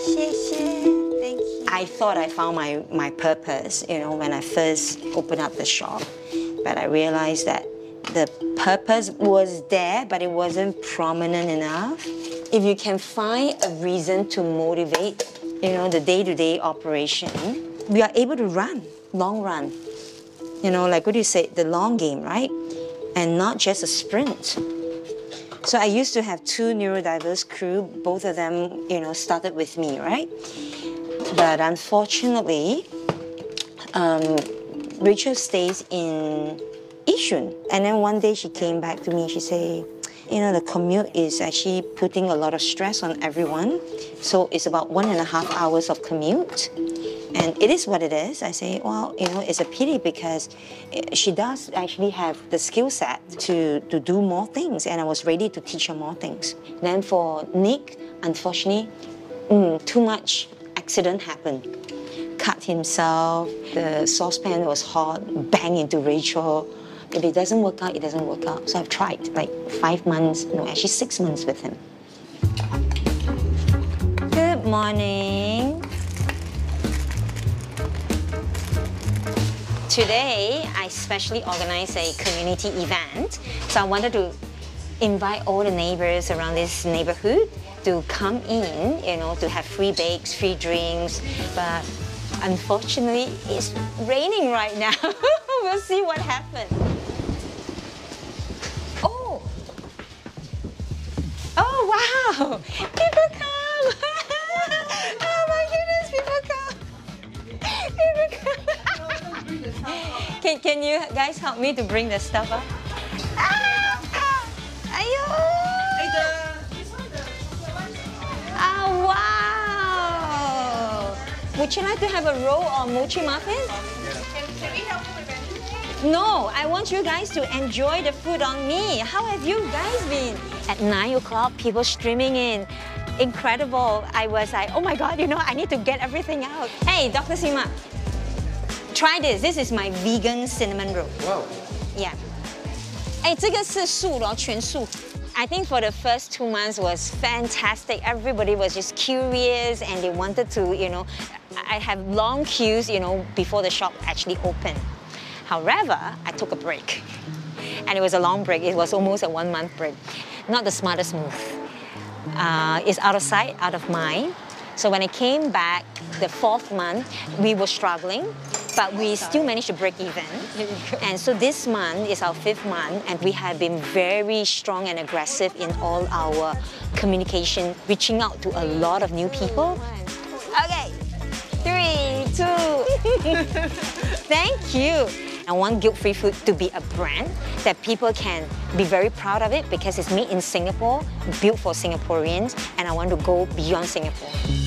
Thank you. I thought I found my purpose, you know, when I first opened up the shop. But I realized that the purpose was there, but it wasn't prominent enough. If you can find a reason to motivate, you know, the day-to-day operation, we are able to run, long run. You know, like what you say, the long game, right? And not just a sprint. So I used to have 2 neurodiverse crew, both of them, you know, started with me, right? But unfortunately, Rachel stays in Yishun. And then one day she came back to me, she said, you know, the commute is actually putting a lot of stress on everyone. So it's about 1.5 hours of commute. And it is what it is. I say, well, you know, it's a pity because she does actually have the skill set to do more things, and I was ready to teach her more things. Then for Nick, unfortunately, too much accident happened. Cut himself, the saucepan was hot, bang into Rachel. If it doesn't work out, it doesn't work out. So I've tried like 5 months, no, actually 6 months with him. Good morning. Today, I specially organized a community event. So I wanted to invite all the neighbors around this neighborhood to come in, you know, to have free bakes, free drinks. But unfortunately, it's raining right now. We'll see what happens. Oh! Oh, wow! People come! Oh my goodness, people come! People come! Can you guys help me to bring the stuff up? Ayo! Oh, wow! Would you like to have a roll of mochi muffin? Can we help you with anything? No, I want you guys to enjoy the food on me. How have you guys been? At 9 o'clock, people streaming in. Incredible. I was like, oh my God, you know, I need to get everything out. Hey, Dr. Sima. Try this. This is my vegan cinnamon roll. Wow. Yeah. 哎，这个是素的，全素。I think for the first 2 months was fantastic. Everybody was just curious and they wanted to, you know, I have long queues, you know, before the shop actually opened. However, I took a break. And it was a long break. It was almost a 1 month break. Not the smartest move. It's out of sight, out of mind. So when I came back, the 4th month, we were struggling, but we still managed to break even. And so this month is our 5th month, and we have been very strong and aggressive in all our communication, reaching out to a lot of new people. Okay, 3, 2. Thank you. I want Guilt-Free Food to be a brand that people can be very proud of it because it's made in Singapore, built for Singaporeans, and I want to go beyond Singapore.